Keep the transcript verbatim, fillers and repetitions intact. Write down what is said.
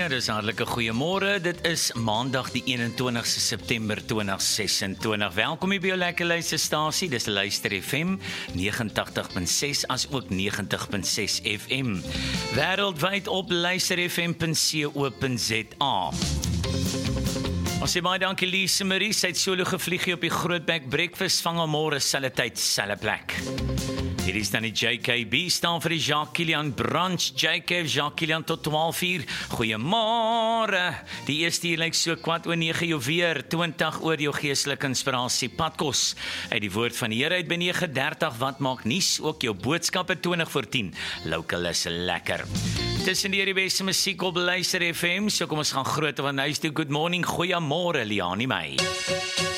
Ja, dis hartlike goeiemôre. Dit is Maandag die eenentwintigste September tweeduisend sesentwintig. Welkom hier by jou lekker luisterstasie. Dis Luister F M negentig punt ses as ook negentig punt ses F M. Wêreldwyd op luister f m punt co punt z a. Ons sê baie dankie Lise Marie, sy het solo gevlieg hier op die Grootbek Breakfast, vang hom môre selfe tyd, selfe plek. Hier is dan die J K B, staan vir die Jacques Kilian Brunch. J K, Jacques Kilian tot twaalf uur. Goeiemôre. Die eerste hier lyk so kwart oor nege jou weer, twintig oor jou geestelike inspirasie. Padkos uit die woord van die Here uit by nege dertig, wat maak nuus? Ook jou boodskappe twintig voor tien. Local is lekker. Tussen die beste musiek op Luister F M, so kom ons gaan groot van huis toe. Good morning, goeiemôre Liani my.